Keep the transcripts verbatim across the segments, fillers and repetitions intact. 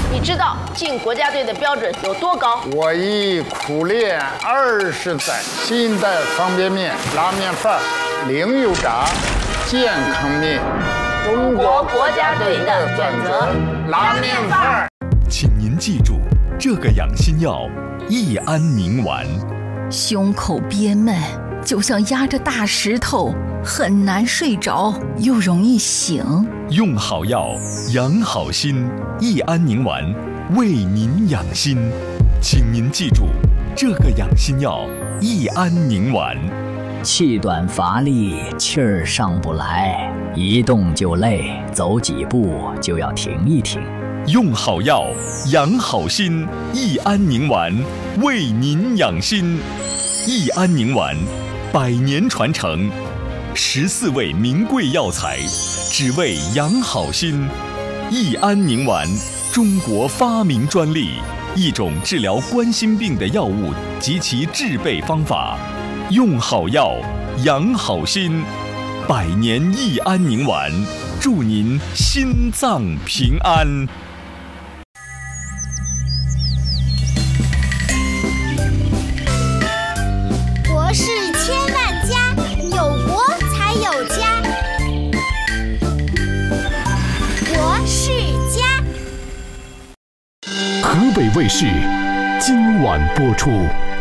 你知道进国家队的标准有多高？ 我已苦练二十载，新的方便面、拉面饭、零油炸、健康面， 中国国家队的选择，拉面饭。 请您记住这个养心药——益安宁丸。 胸口憋闷，就像压着大石头，很难睡着，又容易醒。 用好药，养好心。益安宁丸为您养心，请您记住这个养心药——益安宁丸。 气短乏力，气儿上不来，一动就累，走几步就要停一停。 用好药，养好心。益安宁丸为您养心。益安宁丸，百年传承，十四味名贵药材，只为养好心。益安宁丸，中国发明专利，一种治疗冠心病的药物及其制备方法。用好药，养好心。百年益安宁丸，祝您心脏平安。 国事千万家，有国才有家。国事家。 河北卫视今晚播出。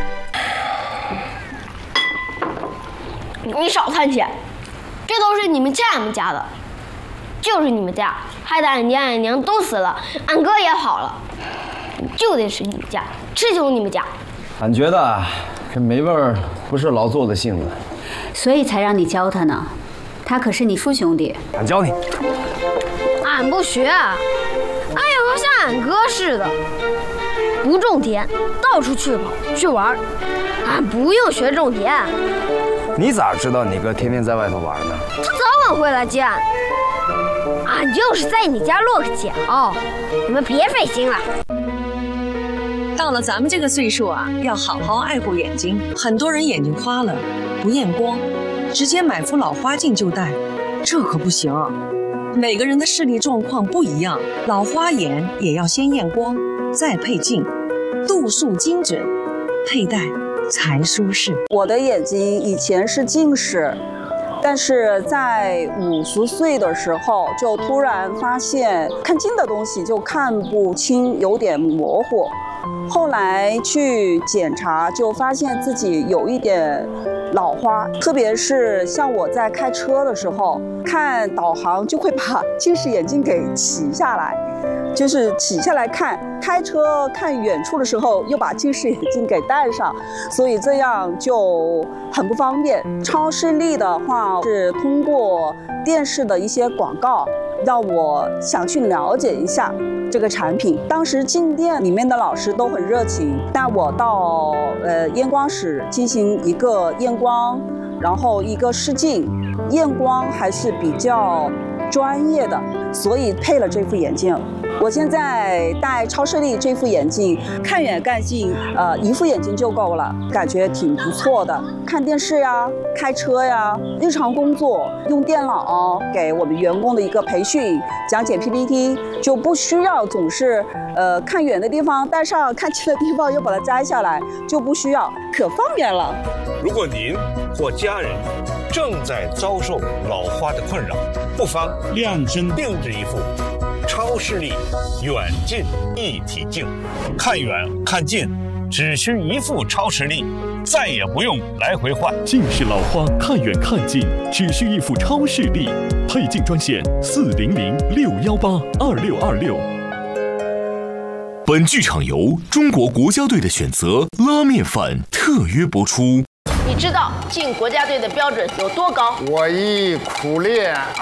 你少叹气，这都是你们家人们家的，就是你们家，害得俺爹俺娘都死了，俺哥也跑了，就得是你们家，吃穷你们家。 俺觉得这霉味儿不是老做的性子， 所以才让你教他呢。他可是你叔兄弟。 俺教你。 俺不学，俺以后像俺哥似的，不种田，到处去跑去玩。俺不用学种田。 你咋知道你哥天天在外头玩呢？ 他早晚会来接俺。俺就是在你家落个脚，你们别费心了。 到了咱们这个岁数啊，要好好爱护眼睛。很多人眼睛花了，不验光，直接买副老花镜就戴，这可不行。每个人的视力状况不一样，老花眼也要先验光，再配镜，度数精准，佩戴才舒适。 我的眼睛以前是近视，但是在五十岁的时候就突然发现看近的东西就看不清，有点模糊。后来去检查，就发现自己有一点老花，特别是像我在开车的时候，看导航就会把近视眼镜给起下来，就是起下来看，开车看远处的时候又把近视眼镜给戴上，所以这样就很不方便。超视力的话是通过电视的一些广告让我想去了解一下这个产品。当时进店里面的老师都很热情，带我到呃验光室进行一个验光，然后一个试镜，验光还是比较专业的，所以配了这副眼镜。我现在戴超视力这副眼镜，看远看近，呃，一副眼镜就够了，感觉挺不错的。看电视呀，开车呀，日常工作用电脑给我们员工的一个培训，讲解 P P T， 就不需要总是呃看远的地方戴上，看近的地方又把它摘下来，就不需要，可方便了。 如果您或家人正在遭受老花的困扰，不妨量身定制一副超视力远近一体镜，看远看近只需一副超视力，再也不用来回换。 近视老花看远看近只需一副超视力，配镜专线四零零六幺八二六二六。 本剧场由中国国家队的选择拉面饭特约播出。 你知道进国家队的标准有多高？ 我已苦练